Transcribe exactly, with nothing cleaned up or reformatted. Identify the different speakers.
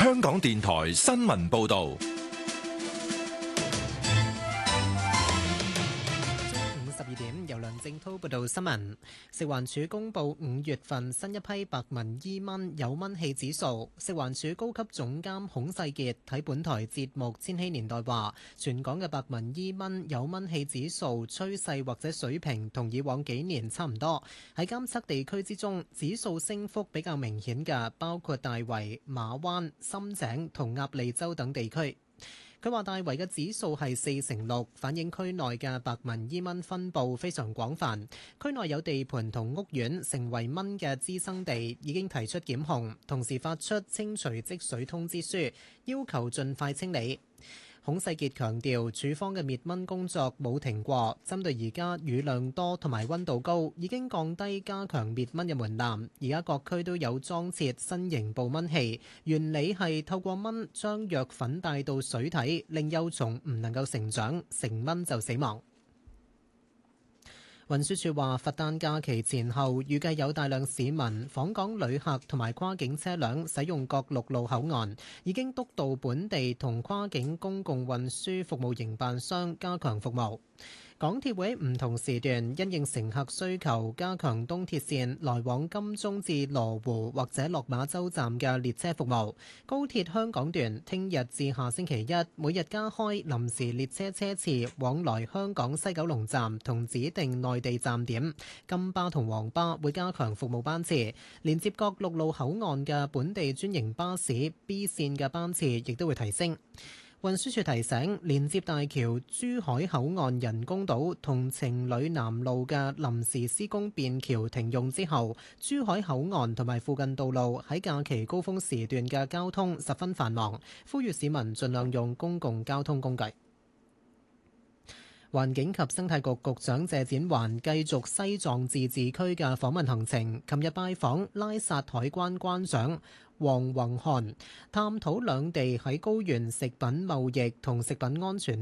Speaker 1: 香港電台新聞報道。
Speaker 2: 十二點，由梁正濤報道新聞。食環署公布五月份新一批白紋伊蚊有蚊氣指數。食環署高級總監孔世傑喺本台節目《千禧年代》話，全港嘅白紋伊蚊有蚊氣指數趨勢或者水平同以往幾年差唔多。喺監測地區之中，指數升幅比較明顯嘅包括大圍、馬灣、深井同鴨脷洲等地區。佢話大圍嘅指數係四成六，反映區內嘅白紋伊蚊分佈非常廣泛。區內有地盤同屋苑成為蚊嘅滋生地，已經提出檢控，同時發出清除積水通知書，要求盡快清理。孔世傑強調，處方嘅滅蚊工作冇停過，針對而家雨量多同埋溫度高，已經降低加強滅蚊嘅門檻。而家各區都有裝設新型捕蚊器，原理係透過蚊將藥粉帶到水體，令幼蟲唔能夠成長，成蚊就死亡。運輸署話，佛誕假期前後預計有大量市民、訪港旅客同埋跨境車輛使用各陸路口岸，已經督導本地同跨境公共運輸服務營辦商加強服務。港鐵會喺唔同時段因應乘客需求，加強東鐵線來往金鐘至羅湖或者落馬洲站嘅列車服務。高鐵香港段聽日至下星期一，每日加開臨時列車車次往來香港西九龍站同指定內地站點。金巴同黃巴會加強服務班次，連接各陸路口岸嘅本地專營巴士 B 線嘅班次亦都會提升。運輸署提醒，連接大橋珠海口岸人工島同情侶南路嘅臨時施工便橋停用之後，珠海口岸同埋附近道路喺假期高峰時段嘅交通十分繁忙，呼籲市民盡量用公共交通工具。環境及生態局局長謝展寰繼續西藏自治區嘅訪問行程，琴日拜訪拉薩海關關長黃宏漢，探討兩地喺高原食品貿易同食品安全